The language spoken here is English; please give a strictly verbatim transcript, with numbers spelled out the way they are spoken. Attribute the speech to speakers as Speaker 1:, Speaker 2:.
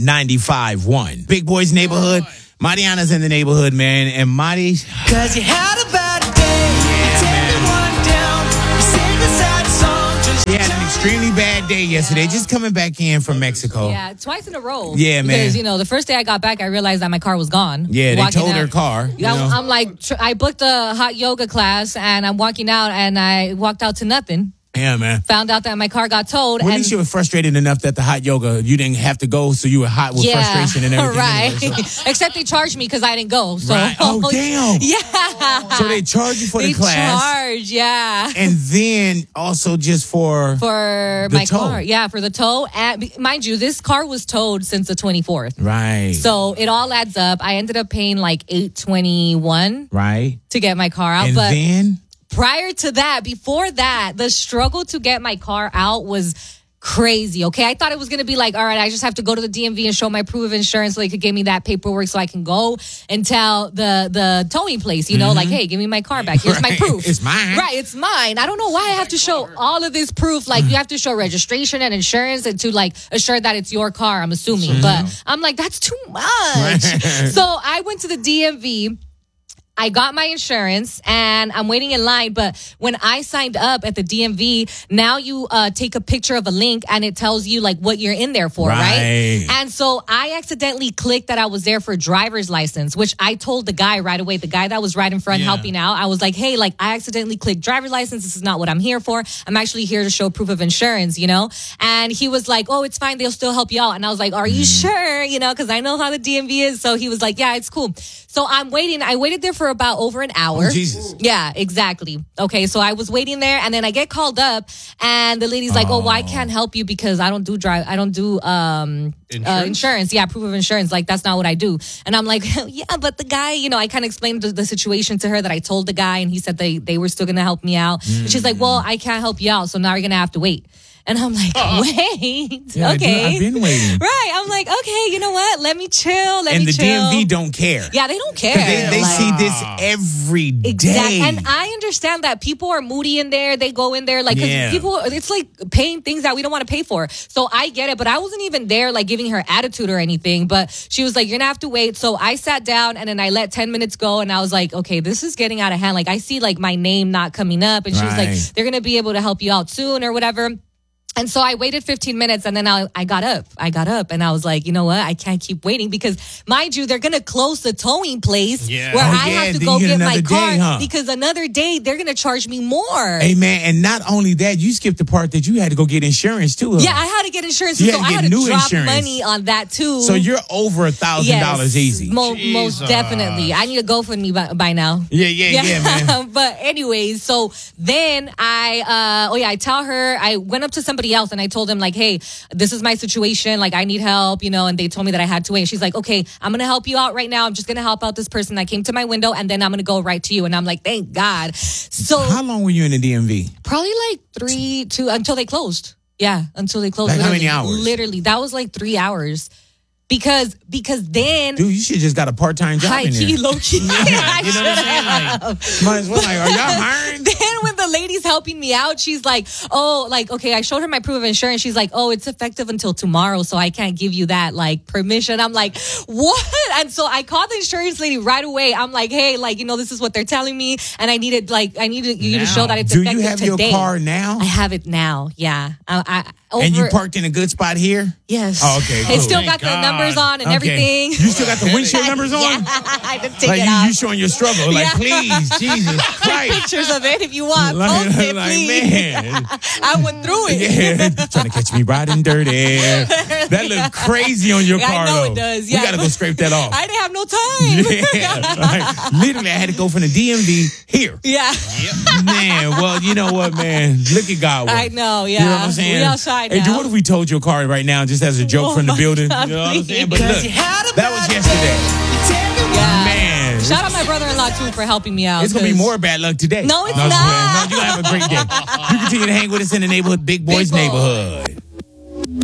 Speaker 1: ninety-five point one. Big Boys Neighborhood. Mariana's in the neighborhood, man. And Mari...
Speaker 2: Cause you had a bad day.
Speaker 1: Yeah,
Speaker 2: Take one down. You sing a sad song. Just
Speaker 1: She had an extremely bad day yesterday, just coming back in from Mexico.
Speaker 3: Yeah, twice in a row.
Speaker 1: Yeah, man.
Speaker 3: Because, you know, the first day I got back, I realized that my car was gone.
Speaker 1: Yeah, they
Speaker 3: Walking
Speaker 1: towed her
Speaker 3: out-
Speaker 1: car. you
Speaker 3: Yeah,
Speaker 1: know?
Speaker 3: I'm like, tr- I booked a hot yoga class, and I'm walking out, and I walked out to nothing.
Speaker 1: Yeah, man.
Speaker 3: Found out that my car got towed.
Speaker 1: Well, at
Speaker 3: and
Speaker 1: least you were frustrated enough that the hot yoga, you didn't have to go, so you were hot with
Speaker 3: yeah,
Speaker 1: frustration and everything.
Speaker 3: right.
Speaker 1: anyway, so-
Speaker 3: Except they charged me because I didn't go. So.
Speaker 1: Right. Oh, damn.
Speaker 3: Yeah.
Speaker 1: So they charge you for
Speaker 3: they
Speaker 1: the class.
Speaker 3: charge, yeah.
Speaker 1: And then also just for...
Speaker 3: For
Speaker 1: The
Speaker 3: my
Speaker 1: tow.
Speaker 3: car. Yeah, for the tow. And mind you, this car was towed since the twenty-fourth.
Speaker 1: Right.
Speaker 3: So it all adds up. I ended up paying like eight twenty-one
Speaker 1: right.
Speaker 3: to get my car out.
Speaker 1: And
Speaker 3: but
Speaker 1: then...
Speaker 3: prior to that, before that, the struggle to get my car out was crazy. Okay, I thought it was gonna be like, all right, I just have to go to the D M V and show my proof of insurance so they could give me that paperwork so I can go and tell the the towing place, you know, mm-hmm. like, hey, give me my car back. Here's
Speaker 1: right.
Speaker 3: my proof.
Speaker 1: It's mine.
Speaker 3: Right, it's mine. I don't know why I have to show all of this proof. Like, you have to show registration and insurance and to like assure that it's your car. I'm assuming, mm-hmm. but I'm like, that's too much. So I went to the D M V. I got my insurance and I'm waiting in line. But when I signed up at the D M V, now you uh, take a picture of a link and it tells you like what you're in there for, right. right? And so I accidentally clicked that I was there for driver's license, which I told the guy right away, the guy that was right in front yeah. helping out. I was like, hey, like I accidentally clicked driver's license. This is not what I'm here for. I'm actually here to show proof of insurance, you know? And he was like, oh, it's fine. They'll still help you out. And I was like, are you sure? You know, because I know how the D M V is. So he was like, yeah, it's cool. So I'm waiting. I waited there for about over an hour.
Speaker 1: Oh, Jesus.
Speaker 3: Yeah, exactly. Okay, so I was waiting there, and then I get called up, and the lady's like, "Oh, well, I can't help you because I don't do drive. I don't do um
Speaker 4: insurance?
Speaker 3: Uh, insurance. Yeah, proof of insurance. Like that's not what I do." And I'm like, "Yeah, but the guy, you know, I kind of explained the, the situation to her that I told the guy, and he said they they were still gonna help me out. Mm. And she's like, "Well, I can't help you out, so now you're gonna have to wait." And I'm like, uh, wait,
Speaker 1: yeah,
Speaker 3: okay.
Speaker 1: I've been waiting.
Speaker 3: Right. I'm like, okay, you know what? Let me chill. Let
Speaker 1: and
Speaker 3: me
Speaker 1: the
Speaker 3: chill.
Speaker 1: D M V don't care.
Speaker 3: Yeah, they don't care.
Speaker 1: They, they
Speaker 3: like,
Speaker 1: see this every day.
Speaker 3: Exactly. And I understand that people are moody in there. They go in there like, cause
Speaker 1: yeah.
Speaker 3: people, it's like paying things that we don't want to pay for. So I get it, but I wasn't even there like giving her attitude or anything. But she was like, you're gonna have to wait. So I sat down and then I let ten minutes go and I was like, okay, this is getting out of hand. Like I see like my name not coming up and she was
Speaker 1: right.
Speaker 3: like, they're gonna be able to help you out soon or whatever. And so I waited fifteen minutes and then I, I got up. I got up and I was like, you know what? I can't keep waiting because, mind you, they're going to close the towing place
Speaker 4: yeah.
Speaker 3: where
Speaker 1: oh,
Speaker 3: I
Speaker 1: yeah,
Speaker 3: have to
Speaker 1: then
Speaker 3: go
Speaker 1: you
Speaker 3: get,
Speaker 1: get
Speaker 3: my
Speaker 1: another
Speaker 3: car
Speaker 1: day, huh?
Speaker 3: because another day they're going to charge me more.
Speaker 1: Hey, man, and not only that, you skipped the part that you had to go get insurance too. Huh?
Speaker 3: Yeah, I had to get insurance.
Speaker 1: You
Speaker 3: so
Speaker 1: had to
Speaker 3: I
Speaker 1: get
Speaker 3: had to
Speaker 1: new
Speaker 3: drop
Speaker 1: insurance.
Speaker 3: money on that too.
Speaker 1: So you're over a thousand dollars easy.
Speaker 3: Mo- most definitely. I need a GoFundMe by, by now.
Speaker 1: Yeah, yeah, yeah, yeah man.
Speaker 3: But anyways, so then I, uh, oh yeah, I tell her, I went up to somebody else and I told them like, hey, this is my situation. Like I need help, you know, and they told me that I had to wait. And she's like, okay, I'm going to help you out right now. I'm just going to help out this person that came to my window and then I'm going to go right to you. And I'm like, thank God. So
Speaker 1: how long were you in the D M V?
Speaker 3: Probably like three, two, until they closed. Yeah, until they closed.
Speaker 1: Like how
Speaker 3: literally,
Speaker 1: many hours?
Speaker 3: Literally, that was like three hours. Because because then
Speaker 1: dude, you should just got a part time job
Speaker 3: high
Speaker 1: in there.
Speaker 3: key, low key.
Speaker 1: Yeah,
Speaker 3: I
Speaker 1: you know what I'm saying? Like, might as well. Like, are y'all hiring?
Speaker 3: Then when the lady's helping me out, she's like, "Oh, like okay." I showed her my proof of insurance. She's like, "Oh, it's effective until tomorrow, so I can't give you that like permission." I'm like, "What?" And so I called the insurance lady right away. I'm like, "Hey, like you know, this is what they're telling me, and I needed like I needed you
Speaker 4: now.
Speaker 3: to show that it's
Speaker 1: Do
Speaker 3: effective
Speaker 1: you have
Speaker 3: today."
Speaker 1: your car now?
Speaker 3: I have it now. Yeah. I, I, over,
Speaker 1: and you parked in a good spot here?
Speaker 3: Yes.
Speaker 1: Oh, okay. Cool.
Speaker 3: It still
Speaker 4: Thank
Speaker 3: got
Speaker 4: God.
Speaker 3: the numbers on and
Speaker 1: okay.
Speaker 3: everything.
Speaker 1: You still got the windshield numbers on?
Speaker 3: Yeah, I didn't take
Speaker 1: like
Speaker 3: it
Speaker 1: you,
Speaker 3: off.
Speaker 1: you showing your struggle. Like,
Speaker 3: Yeah.
Speaker 1: please, Jesus
Speaker 3: Take
Speaker 1: Christ.
Speaker 3: pictures of it if you want.
Speaker 1: Like,
Speaker 3: Post it,
Speaker 1: like,
Speaker 3: please.
Speaker 1: man.
Speaker 3: I went through it.
Speaker 1: Yeah, trying to catch me riding dirty. That look crazy on your
Speaker 3: I
Speaker 1: car,
Speaker 3: know
Speaker 1: though.
Speaker 3: it does, yeah.
Speaker 1: We got to go scrape that off.
Speaker 3: I didn't have no time.
Speaker 1: Yeah, like, literally, I had to go from the D M V here.
Speaker 3: Yeah.
Speaker 1: Man, well, you know what, man? Look at God. Work.
Speaker 3: I know, yeah.
Speaker 1: You know what I'm saying?
Speaker 3: We outside
Speaker 1: hey,
Speaker 3: now.
Speaker 1: dude, what if we told your car right now just as a joke
Speaker 3: Oh
Speaker 1: from the
Speaker 3: my
Speaker 1: building?
Speaker 3: God,
Speaker 1: you know what I'm saying? But
Speaker 2: Because
Speaker 1: look,
Speaker 2: you had a
Speaker 1: that was
Speaker 2: bad
Speaker 1: yesterday.
Speaker 3: Yeah.
Speaker 1: Man.
Speaker 3: Shout out my brother-in-law, too, for helping me out.
Speaker 1: It's going to be
Speaker 3: 'cause-
Speaker 1: more bad luck today.
Speaker 3: No, it's
Speaker 1: I'm just
Speaker 3: not.
Speaker 1: playing. No, you're going to have a great day. You continue to hang with us in the neighborhood, Big Boys
Speaker 3: Big Boy.
Speaker 1: Neighborhood.